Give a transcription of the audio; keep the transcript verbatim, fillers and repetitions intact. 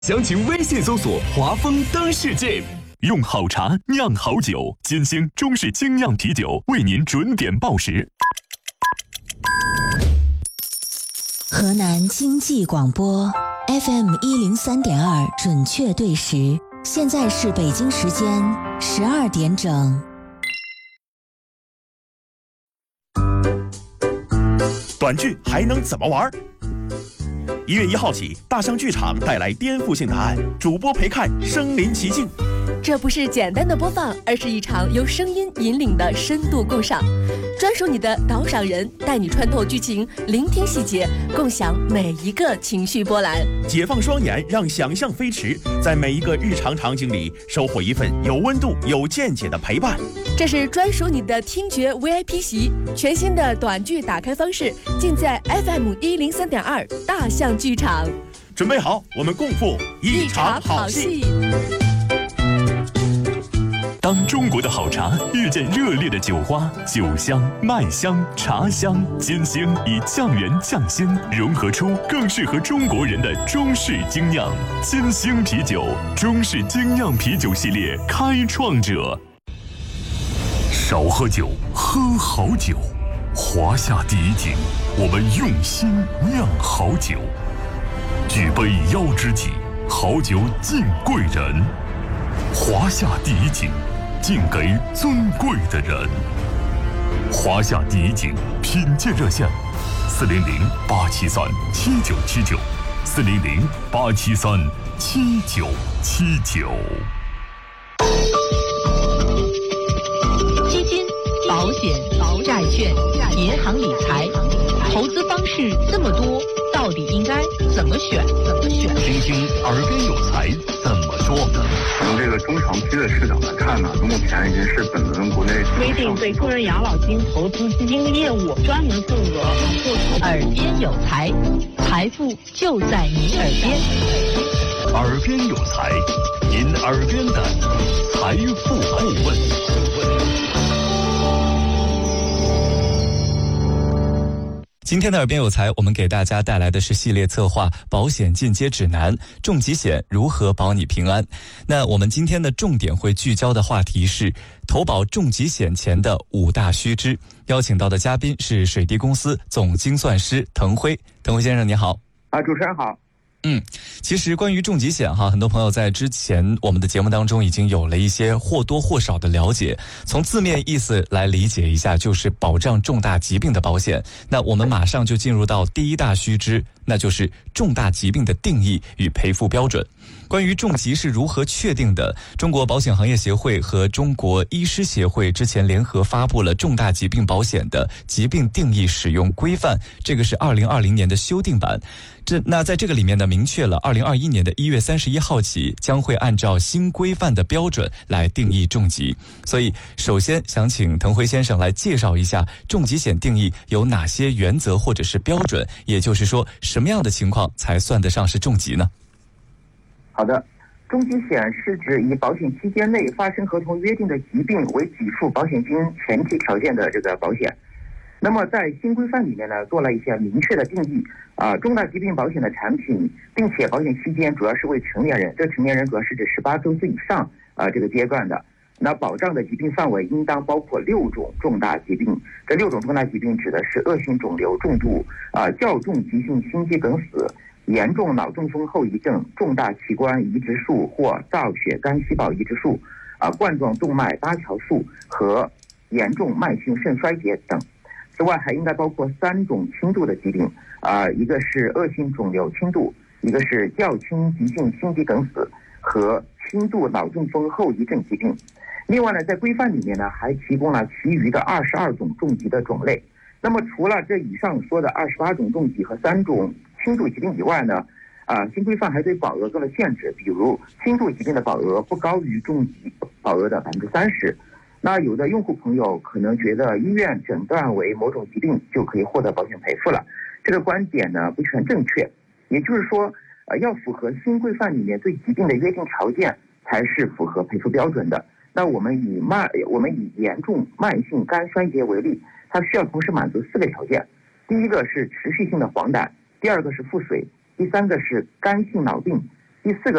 详情微信搜索华丰灯世界。 用好茶酿好酒，金星中式精酿啤酒为您准点报时。 河南经济广播 F M 一零三点二准确对时，现在是北京时间十二点整。 短剧还能怎么玩？一月一号起，大象剧场带来颠覆性答案，主播陪看身临其境。 这不是简单的播放，而是一场由声音引领的深度共赏。专属你的导赏人，带你穿透剧情，聆听细节，共享每一个情绪波澜。 解放双眼，让想象飞驰，在每一个日常场景里收获一份有温度、有见解的陪伴。 这是专属你的听觉 V I P 席，全新的短剧打开方式，尽在 F M 一零三点二大象剧场。 准备好，我们共赴一场好戏。 当中国的好茶遇见热烈的酒花，酒香、麦香、茶香，金星以酱园匠心融合出更适合中国人的中式精酿。金星啤酒中式精酿啤酒系列开创者。少喝酒，喝好酒。华夏第一景，我们用心酿好酒。举杯邀知己，好酒敬贵人。华夏第一景，敬给尊贵的人。华夏第一景品鉴热线：四零零八七三七九七九，四零零八七三七九七九。 基金、保险、债券、银行理财，投资方式这么多，到底应该怎么选？怎么选？ 听听耳边有财怎么说？ 从这个中长期的市场来看呢，目前已经是本轮国内规定对个人养老金投资基金业务专门份额不耳边有财，财富就在你耳边。 耳边有财，您耳边的财富顾问。 今天的耳边有财，我们给大家带来的是系列策划保险进阶指南，重疾险如何保你平安。那我们今天的重点会聚焦的话题是投保重疾险前的五大须知。邀请到的嘉宾是水滴公司总精算师滕辉。滕辉先生你好。 啊，主持人好。 嗯，其实关于重疾险哈，很多朋友在之前我们的节目当中已经有了一些或多或少的了解。从字面意思来理解一下，就是保障重大疾病的保险。那我们马上就进入到第一大须知，那就是重大疾病的定义与赔付标准。关于重疾是如何确定的，中国保险行业协会和中国医师协会之前联合发布了重大疾病保险的疾病定义使用规范，这个是二零二零年的修订版。这那在这个里面呢，明确了二零二一年的一月三十一号起，将会按照新规范的标准来定义重疾。所以，首先想请滕辉先生来介绍一下重疾险定义有哪些原则或者是标准，也就是说，什么样的情况才算得上是重疾呢？ 好的，重疾险是指以保险期间内发生合同约定的疾病为给付保险金前提条件的这个保险。那么在新规范里面呢，做了一些明确的定义啊、呃，重大疾病保险的产品，并且保险期间主要是为成年人，这成年人主要是指十八周岁以上啊、呃、这个阶段的。那保障的疾病范围应当包括六种重大疾病，这六种重大疾病指的是恶性肿瘤、重度啊、呃、较重急性心肌梗死、严重脑中风后遗症、重大器官移植术或造血干细胞移植术、啊、呃、冠状动脉搭桥术和严重慢性肾衰竭等。此外，还应该包括三种轻度的疾病，啊、呃，一个是恶性肿瘤轻度，一个是较轻急性心肌梗死和轻度脑中风后遗症疾病。另外呢，在规范里面呢，还提供了其余的二十二种重疾的种类。那么，除了这以上说的二十八种重疾和三种轻度疾病以外呢，啊、呃，新规范还对保额做了限制，比如轻度疾病的保额不高于重疾保额的百分之三十。那有的用户朋友可能觉得医院诊断为某种疾病就可以获得保险赔付了，这个观点呢不全正确。也就是说，呃，要符合新规范里面对疾病的约定条件，才是符合赔付标准的。那我们以慢，我们以严重慢性肝衰竭为例，它需要同时满足四个条件：第一个是持续性的黄疸，第二个是腹水，第三个是肝性脑病， 第四个